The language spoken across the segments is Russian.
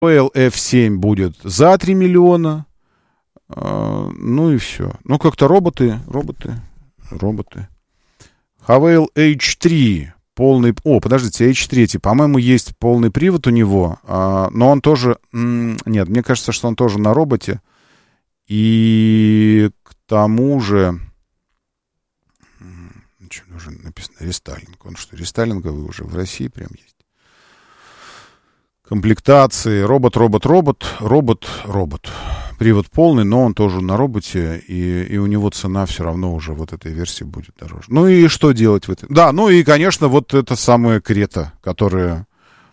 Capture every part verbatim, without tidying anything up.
Havail эф семь будет за три миллиона. Ну и все. Ну, как-то роботы, роботы, роботы. Havail эйч три полный... О, подождите, эйч три, по-моему, есть полный привод у него, а, но он тоже... М- нет, мне кажется, что он тоже на роботе. И к тому же... Что, уже написано рестайлинг. Он что, рестайлинговый уже в России прям есть? Комплектации. Робот, робот, робот, робот, робот. Привод полный, но он тоже на роботе, и, и у него цена все равно уже вот этой версии будет дороже. Ну и что делать в этом? Да, ну и, конечно, вот это самая Крета, которая,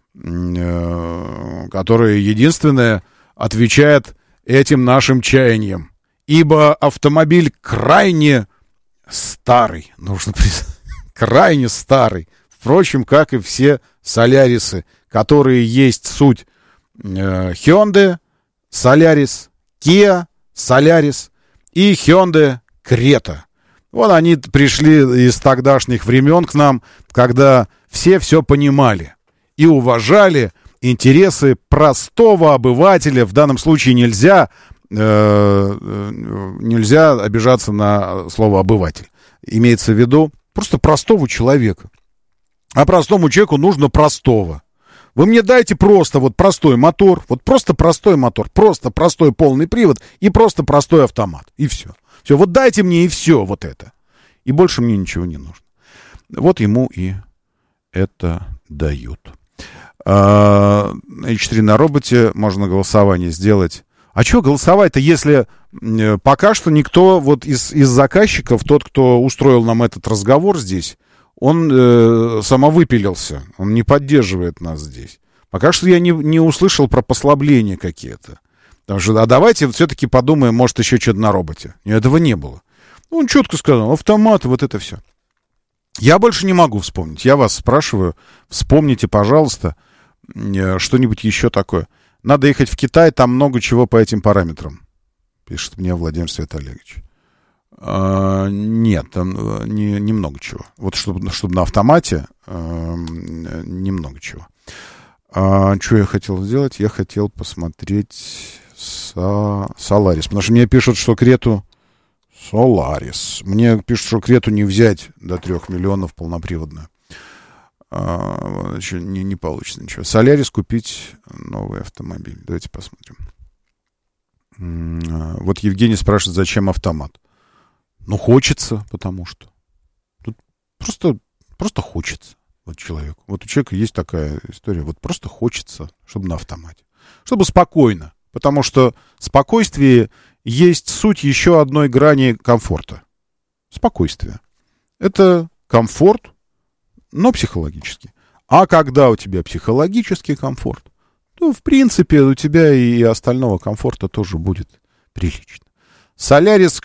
э, которая единственная отвечает этим нашим чаяниям. Ибо автомобиль крайне старый, нужно признать, крайне старый. Впрочем, как и все Солярисы, которые есть суть э, Hyundai, Solaris, Kia, Solaris и Hyundai Creta. Вот они пришли из тогдашних времен к нам, когда все все понимали и уважали интересы простого обывателя. В данном случае нельзя, э, нельзя обижаться на слово «обыватель». Имеется в виду просто простого человека. А простому человеку нужно простого. Вы мне дайте просто вот простой мотор, вот просто простой мотор, просто простой полный привод и просто простой автомат. И все. Все, вот дайте мне и все вот это. И больше мне ничего не нужно. Вот ему и это дают. эйч три на роботе, можно голосование сделать. А что голосовать-то, если пока что никто вот из, из заказчиков, тот, кто устроил нам этот разговор здесь, он э, самовыпилился, он не поддерживает нас здесь. Пока что я не, не услышал про послабления какие-то. Потому что, а давайте вот все-таки подумаем, может, еще что-то на роботе. И этого не было. Он четко сказал, автоматы, вот это все. Я больше не могу вспомнить. Я вас спрашиваю, вспомните, пожалуйста, что-нибудь еще такое. Надо ехать в Китай, там много чего по этим параметрам, пишет мне Владимир Светолегович. Uh, нет, там uh, не, немного чего. Вот чтобы, чтобы на автомате uh, немного чего. Uh, что я хотел сделать? Я хотел посмотреть со... Solaris. Потому что мне пишут, что Крету... Solaris. Мне пишут, что Крету не взять до трех миллионов полноприводную. Uh, не, не получится ничего. Solaris купить новый автомобиль. Давайте посмотрим. Uh, вот Евгений спрашивает, зачем автомат. Ну, хочется, потому что. Тут просто, просто хочется вот человеку. Вот у человека есть такая история. Вот просто хочется, чтобы на автомате. Чтобы спокойно. Потому что спокойствие есть суть еще одной грани комфорта. Спокойствие. Это комфорт, но психологический. А когда у тебя психологический комфорт, то, в принципе, у тебя и остального комфорта тоже будет прилично. Solaris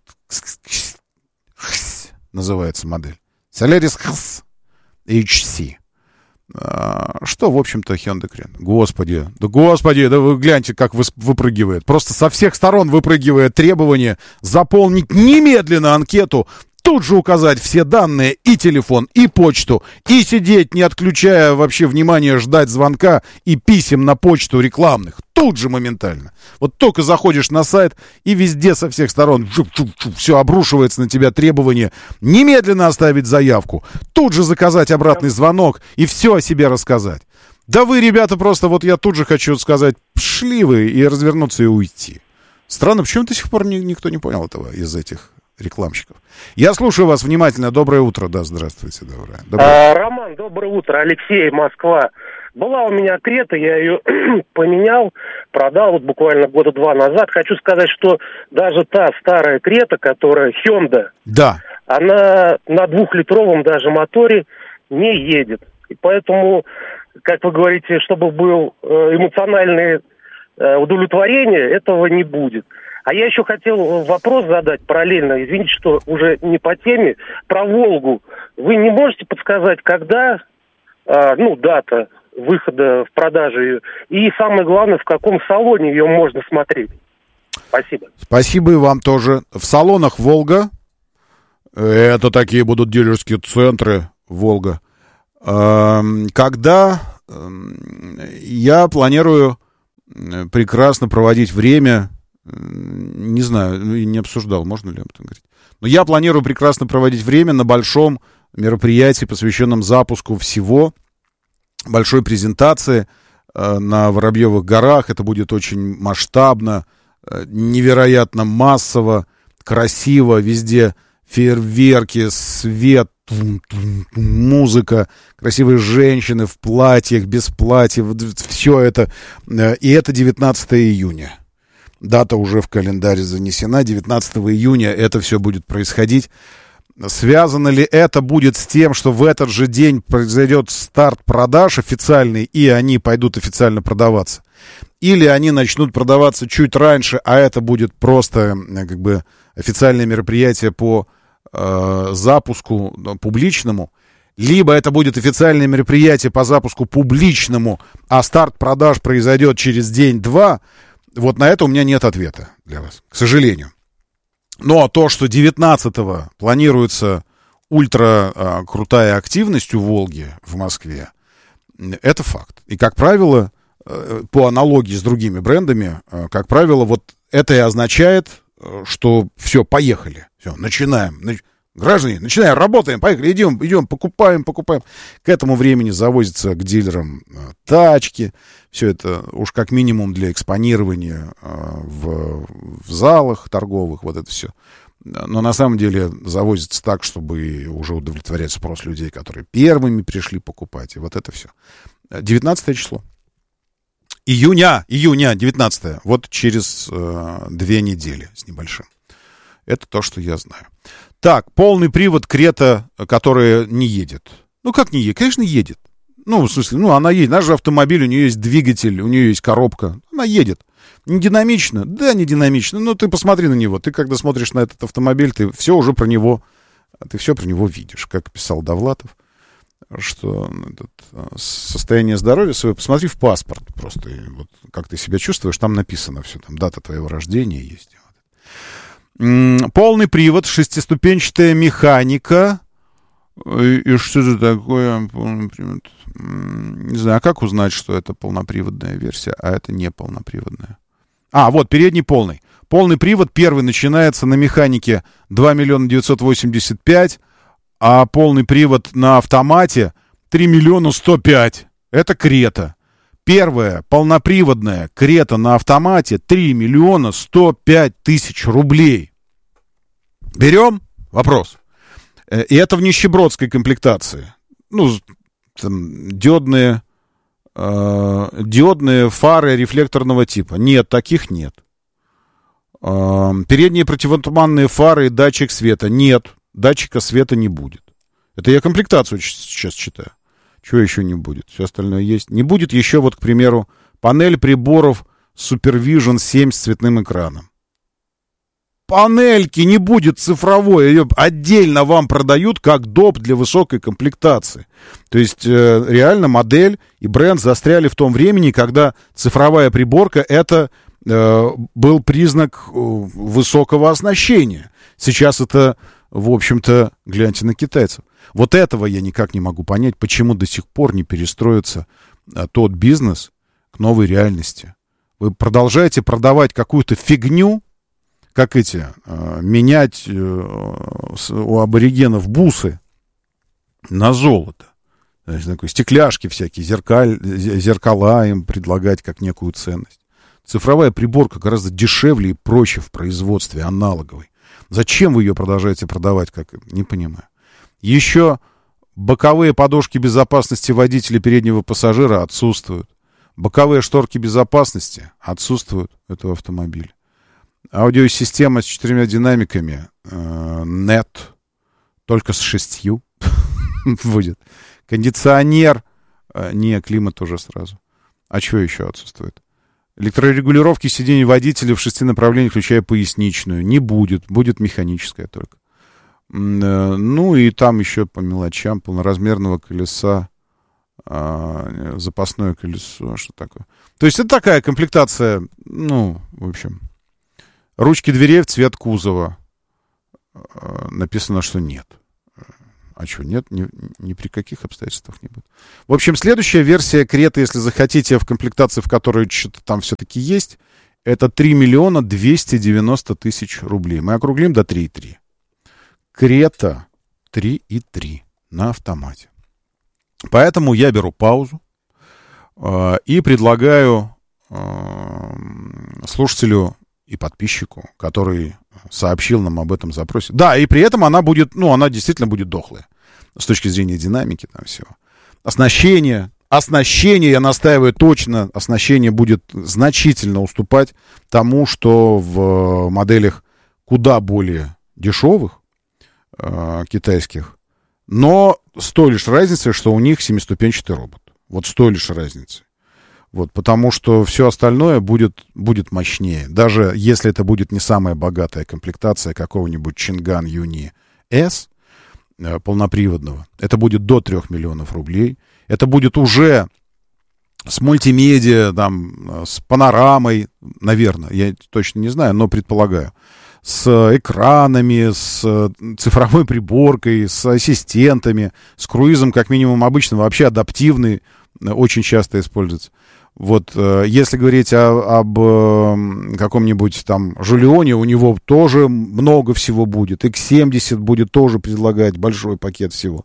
называется модель. Solaris эйч си. Что, в общем-то, Hyundai Creta. Господи, да господи, да вы гляньте, как выпрыгивает. Просто со всех сторон выпрыгивает требование заполнить немедленно анкету, тут же указать все данные, и телефон, и почту, и сидеть, не отключая вообще внимания, ждать звонка и писем на почту рекламных. Тут же моментально. Вот только заходишь на сайт, и везде со всех сторон все обрушивается на тебя требование немедленно оставить заявку, тут же заказать обратный звонок и все о себе рассказать. Да вы, ребята, просто вот я тут же хочу сказать, пшли вы и развернуться и уйти. Странно, почему до сих пор ни, никто не понял этого из этих рекламщиков. Я слушаю вас внимательно. Доброе утро. Да, здравствуйте. Доброе. Доброе. А, Роман, доброе утро. Алексей, Москва. Была у меня Крета, я ее поменял, продал вот буквально года два назад. Хочу сказать, что даже та старая Крета, которая Hyundai, да, она на двухлитровом даже моторе не едет. И поэтому, как вы говорите, чтобы был эмоциональное удовлетворение, этого не будет. А я еще хотел вопрос задать параллельно, извините, что уже не по теме, про Волгу. Вы не можете подсказать, когда, а, ну, дата выхода в продажу ее, и самое главное, в каком салоне ее можно смотреть? Спасибо. Спасибо и вам тоже. В салонах Волга, это такие будут дилерские центры Волга, когда я планирую прекрасно проводить время. Не знаю, не обсуждал, можно ли об этом говорить. Но я планирую прекрасно проводить время на большом мероприятии, посвященном запуску всего, большой презентации э, на Воробьевых горах. Это будет очень масштабно, э, невероятно массово, красиво, везде фейерверки, свет, тум, тум, тум, музыка, красивые женщины в платьях, без платьев, все это. Э, и это девятнадцатого июня. Дата уже в календаре занесена. девятнадцатого июня это все будет происходить. Связано ли это будет с тем, что в этот же день произойдет старт продаж официальный, и они пойдут официально продаваться? Или они начнут продаваться чуть раньше, а это будет просто как бы официальное мероприятие по э, запуску публичному? Либо это будет официальное мероприятие по запуску публичному, а старт продаж произойдет через день-два? Вот на это у меня нет ответа для вас, к сожалению. Ну, а то, что девятнадцатого планируется ультра а, крутая активность у Волги в Москве, это факт. И, как правило, э, по аналогии с другими брендами, э, как правило, вот это и означает, э, что все, поехали, все, начинаем. Нач... Граждане, начинаем, работаем, поехали, идем, идем, покупаем, покупаем. К этому времени завозятся к дилерам э, тачки. Все это уж как минимум для экспонирования э, в, в залах торговых, вот это все. Но на самом деле завозится так, чтобы уже удовлетворять спрос людей, которые первыми пришли покупать. И вот это все. девятнадцатое число. Июня, июня, девятнадцатое. Вот через э, две недели с небольшим. Это то, что я знаю. Так, полный привод Крета, которая не едет. Ну, как не едет? Конечно, едет. Ну, в смысле, ну, она едет. Наш же автомобиль, у нее есть двигатель, у нее есть коробка. Она едет. Не динамично? Да, не динамично. Но ты посмотри на него. Ты, когда смотришь на этот автомобиль, ты все уже про него, ты все про него видишь. Как писал Довлатов, что этот, состояние здоровья свое, посмотри в паспорт просто. И вот как ты себя чувствуешь, там написано все. Там дата твоего рождения есть. Полный привод, шестиступенчатая механика. И, и что это такое? Полный привод. Не знаю, а как узнать, что это полноприводная версия, а это не полноприводная? А, вот, передний полный. Полный привод первый начинается на механике два миллиона девятьсот восемьдесят пять, а полный привод на автомате три миллиона сто пять. Это Крета. Первая полноприводная Крета на автомате три миллиона сто пять тысяч рублей. Берем? Вопрос. И это в нищебродской комплектации. Ну, там, диодные, э, диодные фары рефлекторного типа. Нет, таких нет. Э, передние противотуманные фары и датчик света. Нет, датчика света не будет. Это я комплектацию сейчас читаю. Чего еще не будет? Все остальное есть. Не будет еще, вот, к примеру, панель приборов Supervision семь с цветным экраном. Панельки не будет цифровой. Ее отдельно вам продают как доп для высокой комплектации. То есть э, реально модель и бренд застряли в том времени, когда цифровая приборка это э, был признак э, высокого оснащения. Сейчас это, в общем-то, гляньте на китайцев. Вот этого я никак не могу понять, почему до сих пор не перестроится а, тот бизнес к новой реальности. Вы продолжаете продавать какую-то фигню, как эти, а, менять а, с, у аборигенов бусы на золото. То есть, такой, стекляшки всякие, зеркаль, зеркала им предлагать как некую ценность. Цифровая приборка гораздо дешевле и проще в производстве, аналоговой. Зачем вы ее продолжаете продавать, как не понимаю. Еще боковые подушки безопасности водителя переднего пассажира отсутствуют. Боковые шторки безопасности отсутствуют у этого автомобиля. Аудиосистема с четырьмя динамиками э, нет, только с шестью будет. Кондиционер, э, не, климат уже сразу. А что еще отсутствует? Электрорегулировки сидений водителя в шести направлениях, включая поясничную, не будет. Будет механическая только. Ну и там еще по мелочам полноразмерного колеса, а, запасное колесо, что такое. То есть это такая комплектация, ну, в общем, ручки дверей в цвет кузова. А, написано, что нет. А что, нет, ни, ни при каких обстоятельствах не будет. В общем, следующая версия Креты, если захотите, в комплектации, в которой что-то там все-таки есть, это три миллиона двести девяносто тысяч рублей. Мы округлим до три и три. Крета три и три на автомате. Поэтому я беру паузу э, и предлагаю э, слушателю и подписчику, который сообщил нам об этом запросе. Да, и при этом она будет, ну, она действительно будет дохлая. С точки зрения динамики там всего. Оснащение, оснащение, я настаиваю точно, оснащение будет значительно уступать тому, что в моделях куда более дешевых, э, китайских, но с той лишь разницей, что у них семиступенчатый робот. Вот с той лишь разницей. Вот, потому что все остальное будет, будет мощнее. Даже если это будет не самая богатая комплектация какого-нибудь Чинган Юни S э, полноприводного, это будет до трех миллионов рублей. Это будет уже с мультимедиа, там, с панорамой, наверное, я точно не знаю, но предполагаю. С экранами, с цифровой приборкой, с ассистентами, с круизом, как минимум, обычно вообще адаптивный, очень часто используется. Вот, если говорить о, об каком-нибудь там Жулионе, у него тоже много всего будет. икс семьдесят будет тоже предлагать большой пакет всего.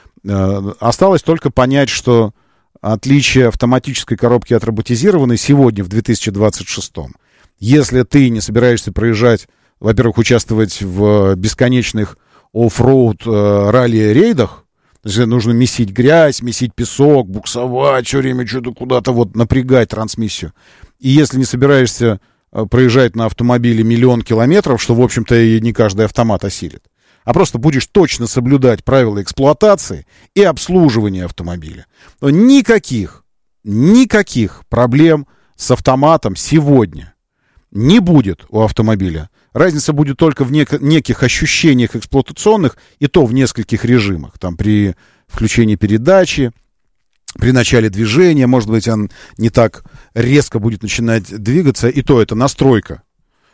Осталось только понять, что отличие автоматической коробки от роботизированной сегодня, в две тысячи двадцать шестом, если ты не собираешься проезжать, во-первых, участвовать в бесконечных оффроуд ралли-рейдах, то есть нужно месить грязь, месить песок, буксовать все время, что-то куда-то вот напрягать трансмиссию. И если не собираешься проезжать на автомобиле миллион километров, что, в общем-то, и не каждый автомат осилит, а просто будешь точно соблюдать правила эксплуатации и обслуживания автомобиля, то никаких, никаких проблем с автоматом сегодня не будет у автомобиля. Разница будет только в нек- неких ощущениях эксплуатационных, и то в нескольких режимах. Там при включении передачи, при начале движения, может быть, он не так резко будет начинать двигаться, и то это настройка.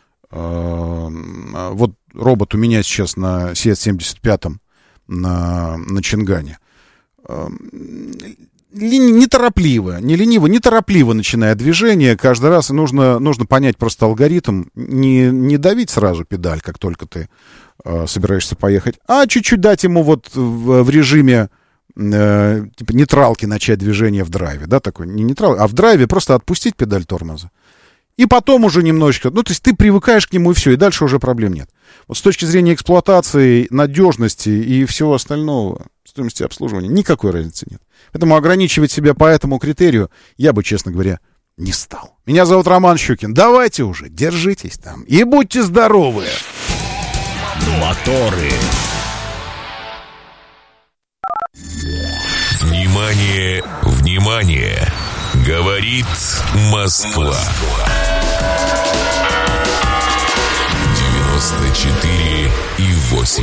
Вот робот у меня сейчас на си эс семьдесят пять на, на Чингане. Неторопливо, не лениво, неторопливо начиная движение каждый раз, и нужно, нужно понять просто алгоритм, не, не давить сразу педаль, как только ты э, собираешься поехать, а чуть-чуть дать ему вот в, в режиме э, типа нейтралки начать движение в драйве, да, такой, не нейтрал, а в драйве просто отпустить педаль тормоза. И потом уже немножечко, ну, то есть ты привыкаешь к нему, и все, и дальше уже проблем нет. Вот с точки зрения эксплуатации, надежности и всего остального, стоимости обслуживания, никакой разницы нет. Поэтому ограничивать себя по этому критерию я бы, честно говоря, не стал. Меня зовут Роман Щукин. Давайте уже, держитесь там и будьте здоровы. Моторы. Внимание, внимание! Говорит Москва. девяносто четыре и восемь.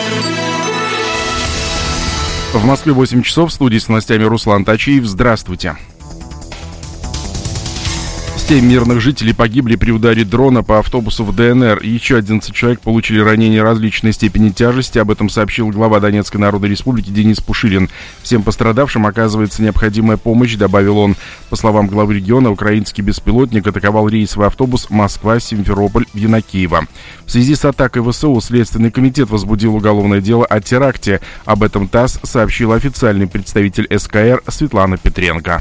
В Москве восемь часов, в студии с новостями Руслан Тачиев. Здравствуйте. Семь мирных жителей погибли при ударе дрона по автобусу в ДНР. Еще одиннадцать человек получили ранения различной степени тяжести. Об этом сообщил глава Донецкой Народной Республики Денис Пушилин. Всем пострадавшим оказывается необходимая помощь, добавил он. По словам главы региона, украинский беспилотник атаковал рейсовый автобус Москва-Симферополь-Янакиево. В связи с атакой ВСУ Следственный комитет возбудил уголовное дело о теракте. Об этом ТАСС сообщил официальный представитель СКР Светлана Петренко.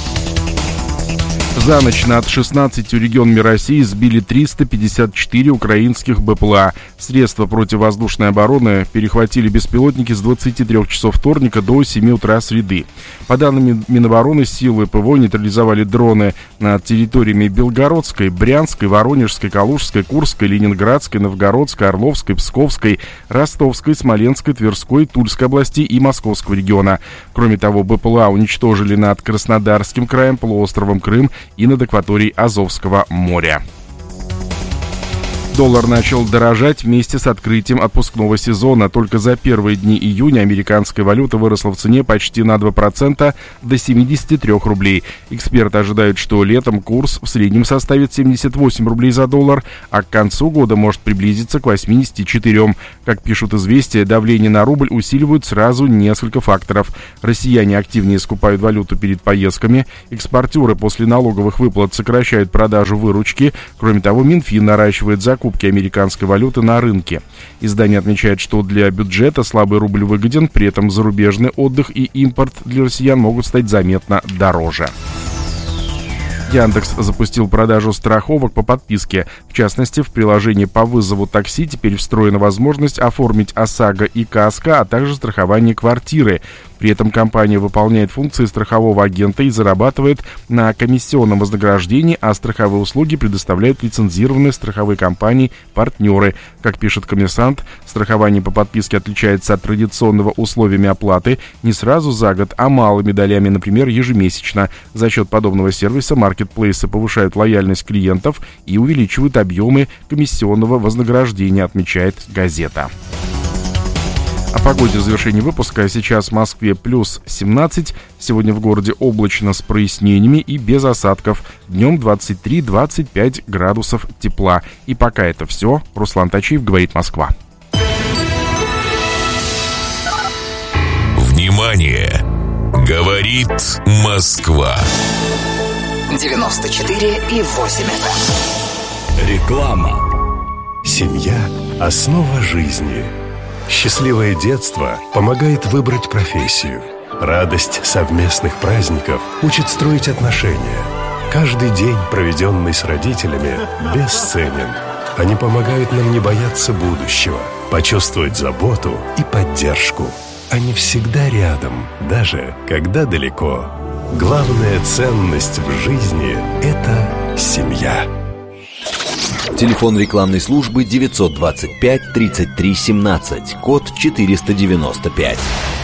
За ночь над шестнадцатью регионами России сбили триста пятьдесят четыре украинских БПЛА. Средства противовоздушной обороны перехватили беспилотники с двадцати трёх часов вторника до семи утра среды. По данным Минобороны, силы ПВО нейтрализовали дроны над территориями Белгородской, Брянской, Воронежской, Калужской, Курской, Ленинградской, Новгородской, Орловской, Псковской, Ростовской, Смоленской, Тверской, Тульской области и Московского региона. Кроме того, БПЛА уничтожили над Краснодарским краем, полуостровом Крым и над акваторией Азовского моря. Доллар начал дорожать вместе с открытием отпускного сезона. Только за первые дни июня американская валюта выросла в цене почти на два процента до семидесяти трёх рублей. Эксперты ожидают, что летом курс в среднем составит семьдесят восемь рублей за доллар, а к концу года может приблизиться к восьмидесяти четырем. Как пишут «Известия», давление на рубль усиливают сразу несколько факторов. Россияне активнее скупают валюту перед поездками, экспортеры после налоговых выплат сокращают продажу выручки. Кроме того, Минфин наращивает закупки американской валюты на рынке. Издание отмечает, что для бюджета слабый рубль выгоден, при этом зарубежный отдых и импорт для россиян могут стать заметно дороже. Яндекс запустил продажу страховок по подписке. В частности, в приложении по вызову такси теперь встроена возможность оформить ОСАГО и КАСКО, а также страхование квартиры. При этом компания выполняет функции страхового агента и зарабатывает на комиссионном вознаграждении, а страховые услуги предоставляют лицензированные страховые компании-партнеры. Как пишет «Коммерсант», страхование по подписке отличается от традиционного условиями оплаты не сразу за год, а малыми долями, например, ежемесячно. За счет подобного сервиса маркетплейсы повышают лояльность клиентов и увеличивают объемы комиссионного вознаграждения, отмечает газета. О погоде в завершении выпуска. Сейчас в Москве плюс семнадцать. Сегодня в городе облачно с прояснениями и без осадков. Днем двадцать три - двадцать пять градусов тепла. И пока это все. Руслан Тачиев, «Говорит Москва». Внимание! Говорит Москва. девяносто четыре и восемь эф эм. Реклама. Семья – основа жизни. Счастливое детство помогает выбрать профессию. Радость совместных праздников учит строить отношения. Каждый день, проведенный с родителями, бесценен. Они помогают нам не бояться будущего, почувствовать заботу и поддержку. Они всегда рядом, даже когда далеко. Главная ценность в жизни – это семья. Телефон рекламной службы девятьсот двадцать пять тридцать три семнадцать, код четыреста девяносто пять.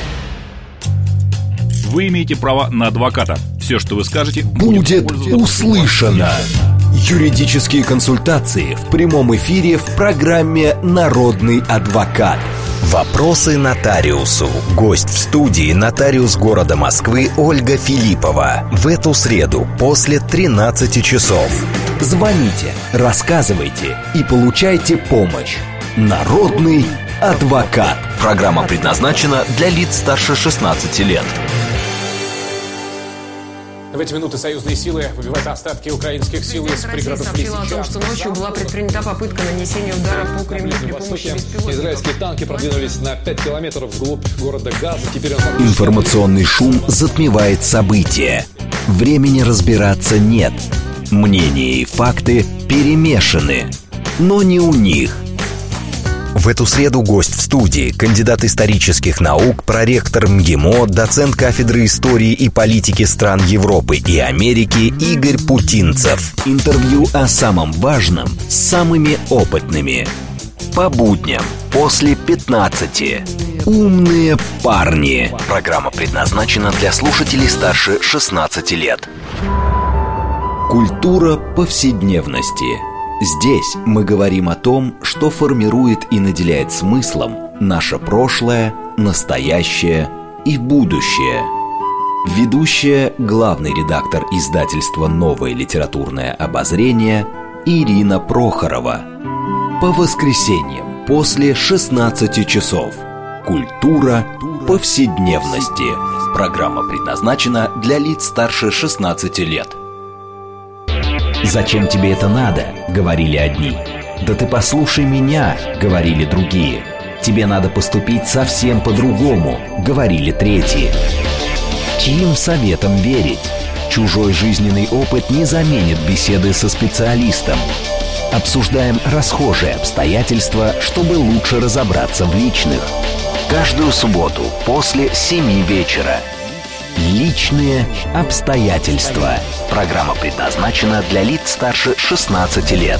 Вы имеете право на адвоката. Все, что вы скажете, будет услышано. Юридические консультации в прямом эфире в программе «Народный адвокат». Вопросы нотариусу. Гость в студии — нотариус города Москвы Ольга Филиппова. В эту среду после тринадцати часов. Звоните, рассказывайте и получайте помощь. Народный адвокат. Программа предназначена для лиц старше шестнадцати лет. В эти минуты союзные силы выбивают остатки украинских сил из пригородов Лисичанска. О том, что ночью была предпринята попытка нанесения удара по Кремлю при помощи беспилотников. Израильские танки продвинулись на пять километров вглубь города Газа. Теперь он... Информационный шум затмевает события. Времени разбираться нет. Мнения и факты перемешаны. Но не у них. В эту среду гость в студии, кандидат исторических наук, проректор МГИМО, доцент кафедры истории и политики стран Европы и Америки Игорь Путинцев. Интервью о самом важном с самыми опытными. По будням после пятнадцати. Умные парни. Программа предназначена для слушателей старше шестнадцати лет. Культура повседневности. Здесь мы говорим о том, что формирует и наделяет смыслом наше прошлое, настоящее и будущее. Ведущая, главный редактор издательства «Новое литературное обозрение» Ирина Прохорова. По воскресеньям после шестнадцати часов. Культура повседневности. Программа предназначена для лиц старше шестнадцати лет. «Зачем тебе это надо?» — говорили одни. «Да ты послушай меня!» — говорили другие. «Тебе надо поступить совсем по-другому!» — говорили третьи. Чьим советом верить? Чужой жизненный опыт не заменит беседы со специалистом. Обсуждаем расхожие обстоятельства, чтобы лучше разобраться в личных. Каждую субботу после семи вечера. Личные обстоятельства. Программа предназначена для лиц старше шестнадцати лет.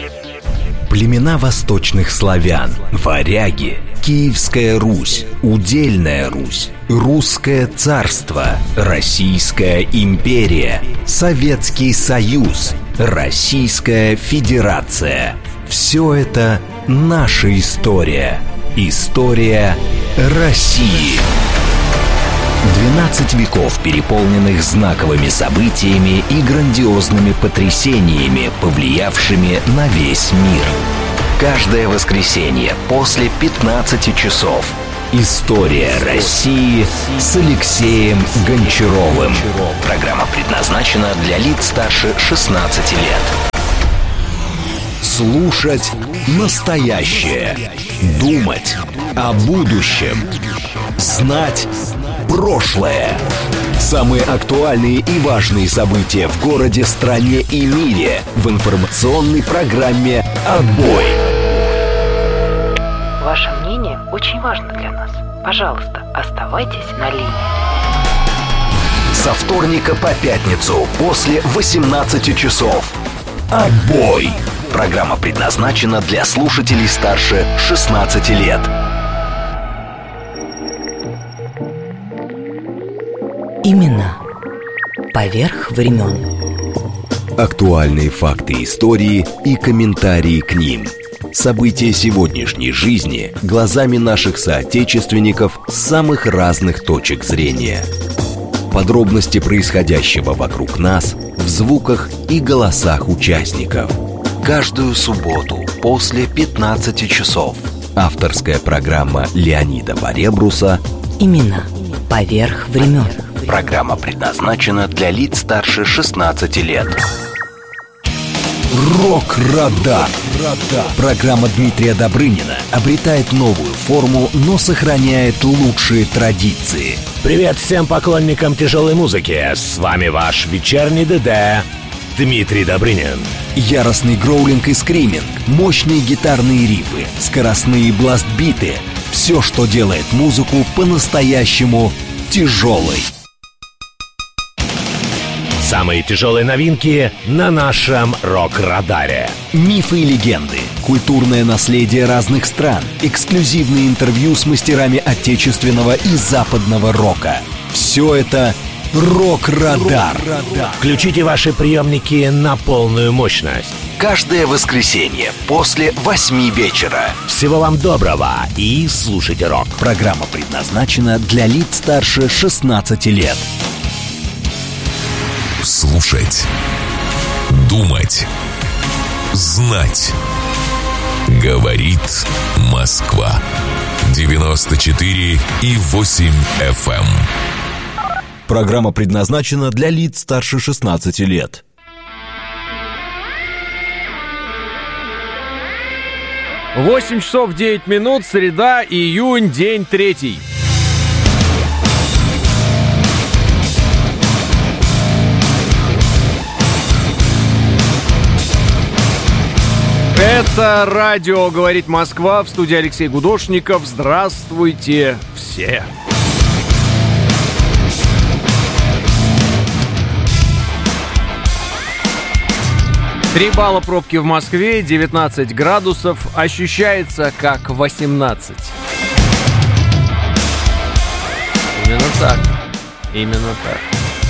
Племена восточных славян, варяги, Киевская Русь, Удельная Русь, Русское царство, Российская империя, Советский Союз, Российская Федерация. Все это наша история. История России. двенадцать веков, переполненных знаковыми событиями и грандиозными потрясениями, повлиявшими на весь мир. Каждое воскресенье после пятнадцати часов. История России с Алексеем Гончаровым. Программа предназначена для лиц старше шестнадцати лет. Слушать настоящее. Думать о будущем. Знать прошлое. Самые актуальные и важные события в городе, стране и мире в информационной программе «Отбой». Ваше мнение очень важно для нас. Пожалуйста, оставайтесь на линии. Со вторника по пятницу после восемнадцати часов. «Отбой». Программа предназначена для слушателей старше шестнадцати лет. Имена поверх времен. Актуальные факты истории и комментарии к ним. События сегодняшней жизни глазами наших соотечественников с самых разных точек зрения. Подробности происходящего вокруг нас в звуках и голосах участников. Каждую субботу после пятнадцати часов. Авторская программа Леонида Поребруса «Имена поверх времен». Программа предназначена для лиц старше шестнадцати лет. Рок-радар. Программа Дмитрия Добрынина обретает новую форму, но сохраняет лучшие традиции. Привет всем поклонникам тяжелой музыки. С вами ваш вечерний ДД Дмитрий Добрынин. Яростный гроулинг и скриминг, мощные гитарные рифы, скоростные бластбиты. Все, что делает музыку по-настоящему тяжелой. Самые тяжелые новинки на нашем рок-радаре. Мифы и легенды, культурное наследие разных стран, эксклюзивные интервью с мастерами отечественного и западного рока. Все это Рок-радар. Включите ваши приемники на полную мощность. Каждое воскресенье после восьми вечера. Всего вам доброго и слушайте рок. Программа предназначена для лиц старше шестнадцати лет. Слушать, думать, знать. Говорит Москва. девяносто четыре и восемь эф эм. Программа предназначена для лиц старше шестнадцати лет. восемь часов девять минут, среда, июнь, день третий. Это радио «Говорит Москва», в студии Алексей Гудошников. Здравствуйте все! Три балла пробки в Москве, девятнадцать градусов, ощущается как восемнадцать. Именно так, именно так.